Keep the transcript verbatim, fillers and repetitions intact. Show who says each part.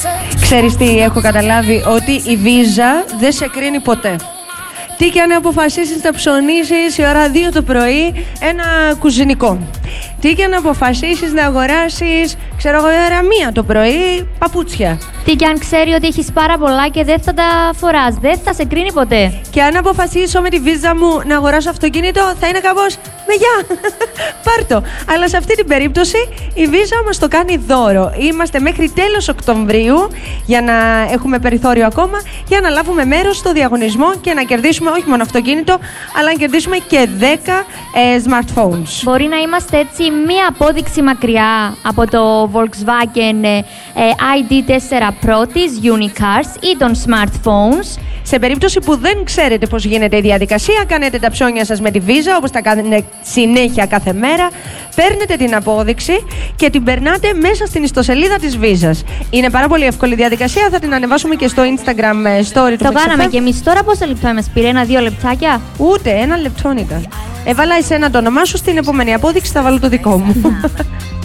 Speaker 1: Ξέρεις τι έχω καταλάβει? Ότι η Visa δεν σε κρίνει ποτέ. Τι και αν αποφασίσεις να ψωνίσεις η ώρα δύο το πρωί ένα κουζινικό. Τι και αν αποφασίσεις να αγοράσεις, ξέρω εγώ, η ώρα μία το πρωί παπούτσια.
Speaker 2: Τι και αν ξέρει ότι έχεις πάρα πολλά και δεν θα τα φοράς, δεν θα σε κρίνει ποτέ.
Speaker 1: Και αν αποφασίσω με τη Visa μου να αγοράσω αυτοκίνητο, θα είναι κάπως με γεια, πάρ' το. Αλλά σε αυτή την περίπτωση η Visa μας το κάνει δώρο. Είμαστε μέχρι τέλος Οκτωβρίου για να έχουμε περιθώριο ακόμα, για να λάβουμε μέρος στο διαγωνισμό και να κερδίσουμε όχι μόνο αυτοκίνητο, αλλά να κερδίσουμε και δέκα ε, smartphones.
Speaker 2: Μπορεί να είμαστε έτσι μία απόδειξη μακριά από το Volkswagen ε, άι ντι φορ Pro της Unicars ή των smartphones.
Speaker 1: Σε περίπτωση που δεν ξέρετε πώς γίνεται η διαδικασία, κάνετε τα ψώνια σας με τη Visa, όπως τα κάνετε συνέχεια κάθε μέρα, παίρνετε την απόδειξη και την περνάτε μέσα στην ιστοσελίδα της Visa. Είναι πάρα πολύ εύκολη διαδικασία, θα την ανεβάσουμε και στο Instagram story του.
Speaker 2: Το κάναμε και εμείς. Τώρα πόσα λεπτά μας πήρε, ένα-δύο λεπτάκια?
Speaker 1: Ούτε, ένα λεπτό ήταν. Έβαλα εσένα το όνομά σου, στην επόμενη απόδειξη θα βάλω το δικό μου.